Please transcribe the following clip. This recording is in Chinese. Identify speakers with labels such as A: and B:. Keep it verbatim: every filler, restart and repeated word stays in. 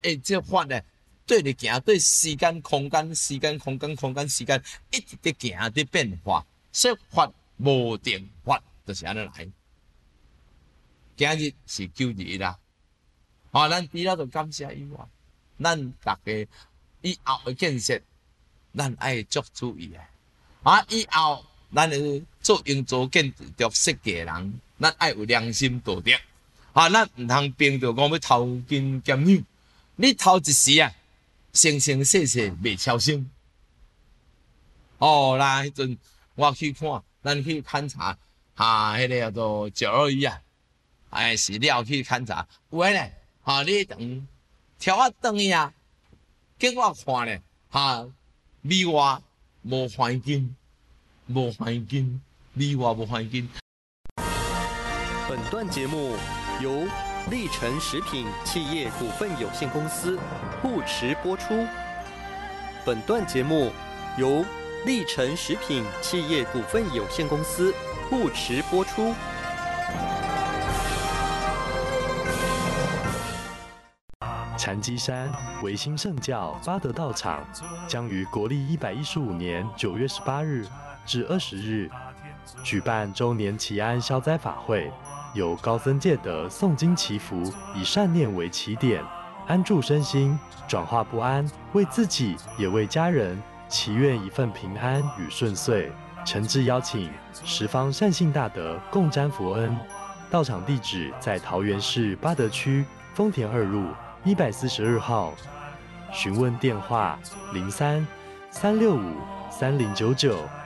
A: 诶，这法呢，对你行对时间、空间、时间、空间、空间、时间，一直在行在变化。说法无定法，就是安尼来。今日是九日啦，啊，咱除了就感谢以外，咱大家以后的建设，咱爱足注意的。啊，以后咱的做营造建筑设计的人，咱爱有良心道德。啊，咱唔通凭着讲要偷金减女，你偷一时啊，生生世世袂超生。哦，啦，迄阵我去看，咱去勘察，哈，迄、那个叫做九二一啊，哎，是了去勘察，有诶咧，哈，你等挑啊长去啊，结果看咧，哈，里外无环境，无环境，里外无环境。
B: 本段节目由立成食品企业股份有限公司护持播出。本段节目由立成食品企业股份有限公司护持播出。
C: 禅机山维新圣教八德道场将于国历一百一十五年九月十八日至二十日举办周年祈安消灾法会，由高僧戒德诵经祈福，以善念为起点，安住身心，转化不安，为自己也为家人祈愿一份平安与顺遂。诚挚邀请十方善信大德共沾佛恩。道场地址在桃园市八德区丰田二路一百四十二号，询问电话零三三六五三零九九。